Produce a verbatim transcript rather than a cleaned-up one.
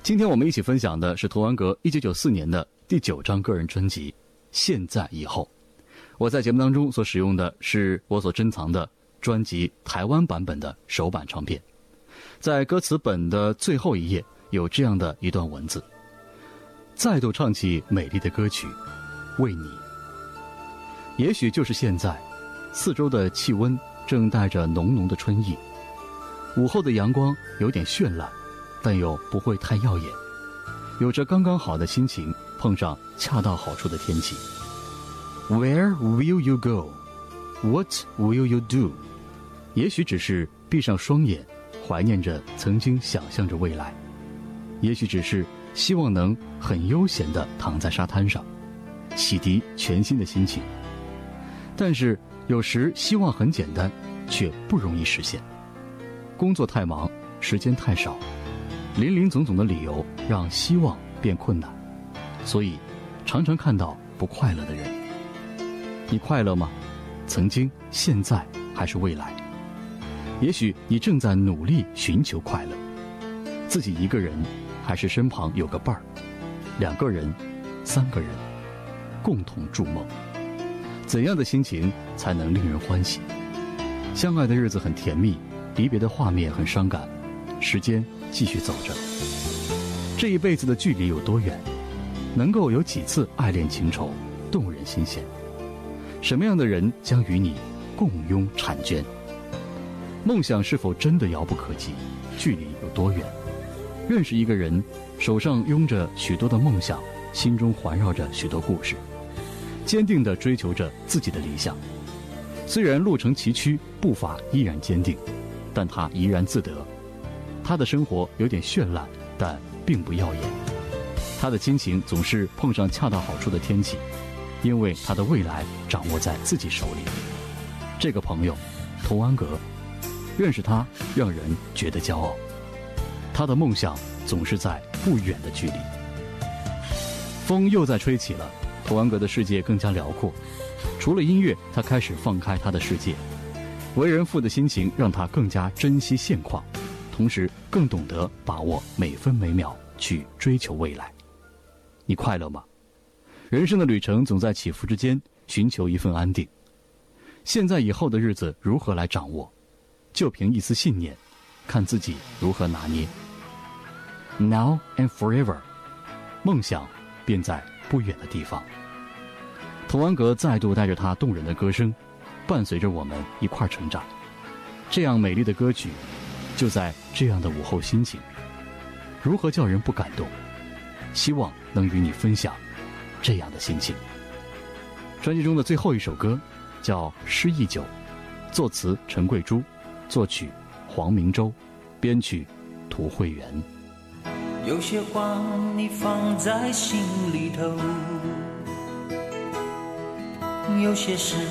今天我们一起分享的是童安格一九九四年的第九张个人专辑《现在以后》。我在节目当中所使用的是我所珍藏的专辑台湾版本的首版唱片。在歌词本的最后一页有这样的一段文字：再度唱起美丽的歌曲，为你。也许就是现在，四周的气温正带着浓浓的春意，午后的阳光有点绚烂，但又不会太耀眼，有着刚刚好的心情，碰上恰到好处的天气。 Where will you go? What will you do? 也许只是闭上双眼，怀念着曾经想象着未来，也许只是希望能很悠闲地躺在沙滩上，洗涤全新的心情。但是有时希望很简单，却不容易实现。工作太忙，时间太少，林林总总的理由让希望变困难，所以常常看到不快乐的人。你快乐吗？曾经、现在还是未来？也许你正在努力寻求快乐，自己一个人，还是身旁有个伴儿，两个人、三个人，共同筑梦。怎样的心情才能令人欢喜？相爱的日子很甜蜜，离别的画面很伤感，时间继续走着。这一辈子的距离有多远？能够有几次爱恋情仇，动人心弦？什么样的人将与你共拥婵娟？梦想是否真的遥不可及？距离有多远？认识一个人，手上拥着许多的梦想，心中环绕着许多故事，坚定地追求着自己的理想。虽然路程崎岖，步伐依然坚定，但他怡然自得。他的生活有点绚烂，但并不耀眼。他的心情总是碰上恰到好处的天气，因为他的未来掌握在自己手里。这个朋友，童安格，认识他让人觉得骄傲。他的梦想总是在不远的距离。风又在吹起了，童安格的世界更加辽阔。除了音乐，他开始放开他的世界。为人父的心情让他更加珍惜现况，同时更懂得把握每分每秒去追求未来。你快乐吗？人生的旅程总在起伏之间寻求一份安定。现在以后的日子如何来掌握？就凭一丝信念，看自己如何拿捏。Now and forever， 梦想便在不远的地方。童安格再度带着他动人的歌声，伴随着我们一块成长。这样美丽的歌曲，就在这样的午后心情，如何叫人不感动？希望能与你分享这样的心情。专辑中的最后一首歌叫《诗意酒》，作词陈桂珠，作曲黄明洲，编曲涂慧源。 有些话你放在心里头，有些事